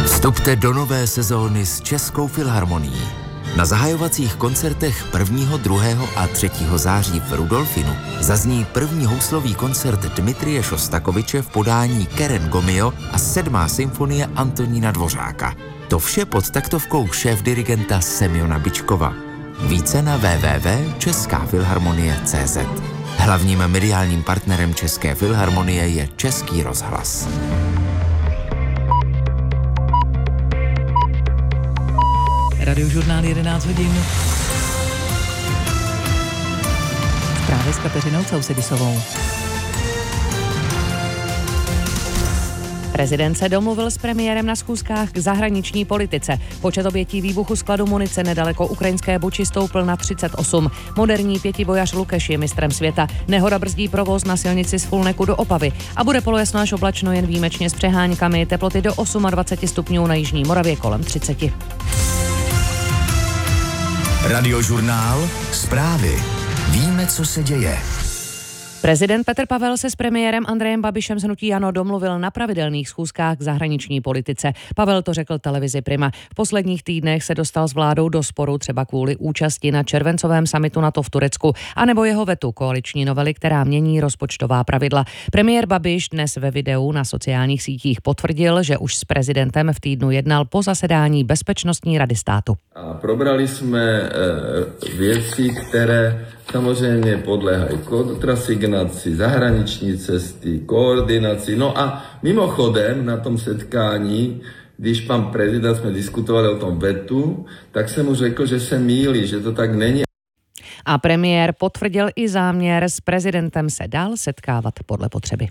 Vstupte do nové sezóny s Českou filharmonií. Na zahajovacích koncertech 1., 2. a 3. září v Rudolfinu zazní první houslový koncert Dmitrije Šostakoviče v podání Keren Gomio a 7. symfonie Antonína Dvořáka. To vše pod taktovkou šéfdirigenta Semjona Bičkova. Více na www.českafilharmonie.cz. Hlavním mediálním partnerem České filharmonie je Český rozhlas. Radiožurnál 11 hodin. Zprávy s Kateřinou Causedisovou. Prezident se domluvil s premiérem na schůzkách k zahraniční politice. Počet obětí výbuchu skladu munice nedaleko ukrajinské Buči stoupl na 38. Moderní pětibojař Lukeš je mistrem světa. Nehoda brzdí provoz na silnici z Fulneku do Opavy. A bude polojasno až oblačno, jen výjimečně s přeháňkami. Teploty do 28 stupňů, na jižní Moravě kolem 30. Radiožurnál, zprávy. Víme, co se děje. Prezident Petr Pavel se s premiérem Andrejem Babišem z hnutí ANO domluvil na pravidelných schůzkách k zahraniční politice. Pavel to řekl televizi Prima. V posledních týdnech se dostal s vládou do sporu třeba kvůli účasti na červencovém summitu NATO v Turecku, anebo jeho vetu koaliční novely, která mění rozpočtová pravidla. Premiér Babiš dnes ve videu na sociálních sítích potvrdil, že už s prezidentem v týdnu jednal po zasedání Bezpečnostní rady státu. A probrali jsme věci, které samozřejmě podléhají kontrasignaci, zahraniční cesty, koordinaci. No a mimochodem na tom setkání, když pan prezident jsme diskutovali o tom vetu, tak jsem mu řekl, že se mýlí, že to tak není. A premiér potvrdil i záměr s prezidentem se dál setkávat podle potřeby.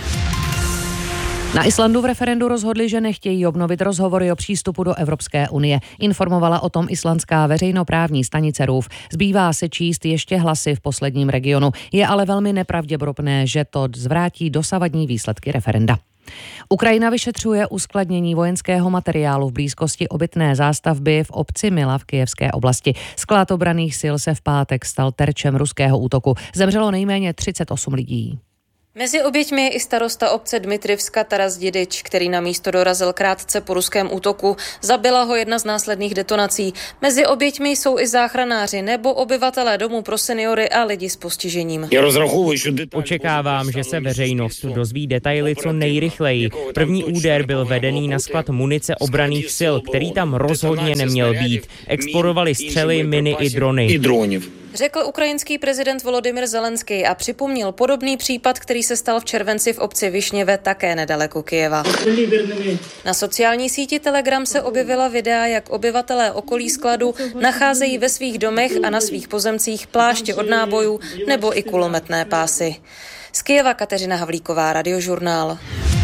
Na Islandu v referendu rozhodli, že nechtějí obnovit rozhovory o přístupu do Evropské unie. Informovala o tom islandská veřejnoprávní stanice RÚV. Zbývá se číst ještě hlasy v posledním regionu. Je ale velmi nepravděpodobné, že to zvrátí dosavadní výsledky referenda. Ukrajina vyšetřuje uskladnění vojenského materiálu v blízkosti obytné zástavby v obci Mila v Kyjevské oblasti. Sklad obranných sil se v pátek stal terčem ruského útoku. Zemřelo nejméně 38 lidí. Mezi oběťmi je i starosta obce Dmitrivska Taras Dědič, který na místo dorazil krátce po ruském útoku. Zabila ho jedna z následných detonací. Mezi oběťmi jsou i záchranáři nebo obyvatelé domů pro seniory a lidi s postižením. Očekávám, že se veřejnost dozví detaily co nejrychleji. První úder byl vedený na sklad munice obranných sil, který tam rozhodně neměl být. Explorovali střely, miny i drony. Řekl ukrajinský prezident Volodymyr Zelenský a připomněl podobný případ, který se stal v červenci v obci Višněve, také nedaleko Kyjeva. Na sociální síti Telegram se objevila videa, jak obyvatelé okolí skladu nacházejí ve svých domech a na svých pozemcích pláště od nábojů nebo i kulometné pásy. Z Kyjeva Kateřina Havlíková, Radiožurnál.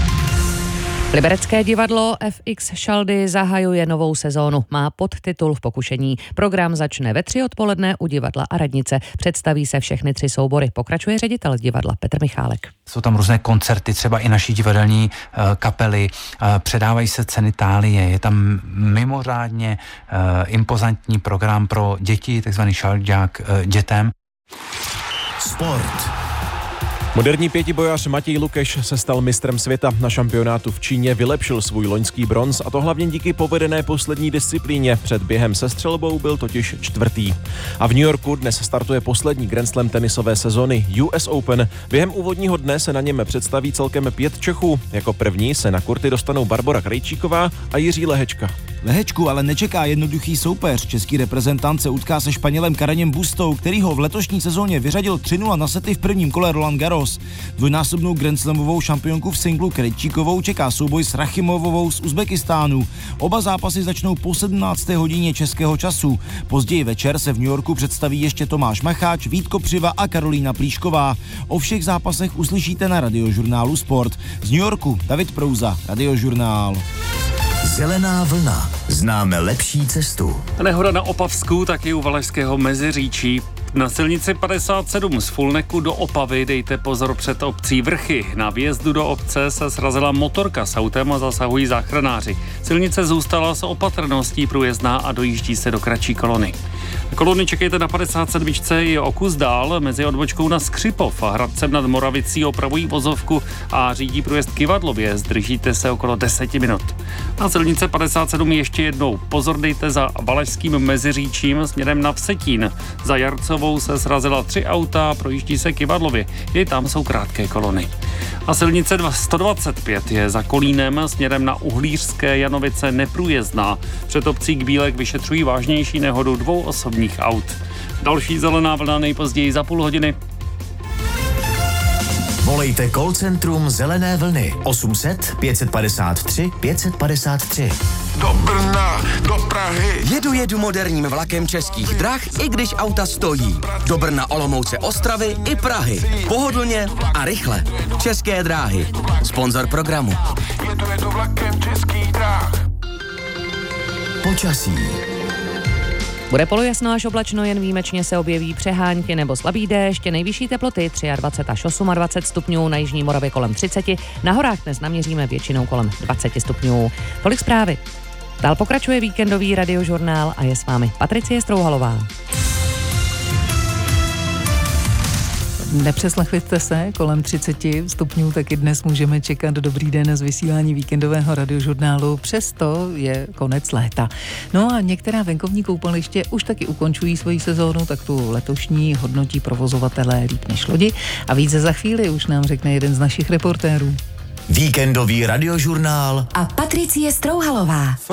Liberecké divadlo FX Šaldy zahajuje novou sezónu. Má podtitul V pokušení. Program začne ve 3 odpoledne u divadla a radnice. Představí se všechny 3 soubory. Pokračuje ředitel divadla Petr Michálek. Jsou tam různé koncerty, třeba i naší divadelní kapely. Předávají se ceny tálie. Je tam mimořádně impozantní program pro děti, takzvaný šaldák dětem. Sport. Moderní pětibojař Matěj Lukeš se stal mistrem světa. Na šampionátu v Číně vylepšil svůj loňský bronz, a to hlavně díky povedené poslední disciplíně. Před během se střelbou byl totiž 4. A v New Yorku dnes startuje poslední Grand Slam tenisové sezony US Open. Během úvodního dne se na něm představí celkem 5 Čechů. Jako první se na kurty dostanou Barbora Krejčíková a Jiří Lehečka. Lehečku ale nečeká jednoduchý soupeř. Český reprezentant se utká se Španělem Karenem Bustou, který ho v letošní sezóně vyřadil 3-0 na sety v prvním kole Roland Garros. Dvojnásobnou grandslamovou šampionku v singlu Krejčíkovou čeká souboj s Rachimovovou z Uzbekistánu. Oba zápasy začnou po 17. hodině českého času. Později večer se v New Yorku představí ještě Tomáš Macháč, Vít Kopřiva a Karolína Plíšková. O všech zápasech uslyšíte na Radiožurnálu Sport. Z New Yorku David Prouza, Radiožurnál. Zelená vlna. Známe lepší cestu. Nehoda na Opavsku, taky u Valašského Meziříčí. Na silnici 57 z Fulneku do Opavy dejte pozor před obcí Vrchy. Na vjezdu do obce se srazila motorka s autem a zasahují záchranáři. Silnice zůstala s opatrností průjezdná a dojíždí se do kratší kolony. Kolony čekejte na 57. je o kus dál, mezi odbočkou na Skřipov a Hradcem nad Moravicí opravují vozovku a řídí průjezd Kyvadlově, zdržíte se okolo 10 minut. Na silnice 57 ještě jednou pozor dejte za Valašským Meziříčím směrem na Vsetín. Za Jarcovou se srazila 3 auta, projíždí se Kyvadlově, i tam jsou krátké kolony. A silnice 125 je za Kolínem směrem na Uhlířské Janovice neprůjezdná. Před obcí Kbílek vyšetřují vážnější nehodu 2 osobních aut. Další zelená vlna nejpozději za půl hodiny. Volejte call centrum Zelené vlny 800 553 553. Do Brna, do Prahy. Jedu moderním vlakem Českých drah, i když auta stojí. Do Brna, Olomouce, Ostravy i Prahy. Pohodlně a rychle. České dráhy. Sponzor programu. Jedu vlakem Českých drah. Počasí. Bude polojasno až oblačno, jen výjimečně se objeví přehánky nebo slabý déšť, nejvyšší teploty 23 až 28 stupňů, na jižní Moravě kolem 30, na horách dnes naměříme většinou kolem 20 stupňů. Tolik zprávy. Dál pokračuje víkendový radiožurnál a je s vámi Patricie Strouhalová. Nepřeslechli jste se kolem 30 stupňů, taky dnes můžeme čekat dobrý den z vysílání víkendového radiožurnálu, přesto je konec léta. No a některá venkovní koupaliště už taky ukončují svoji sezónu, tak tu letošní hodnotí provozovatelé líp než lodi a více za chvíli už nám řekne jeden z našich reportérů. Víkendový radiožurnál a Patricie Strouhalová.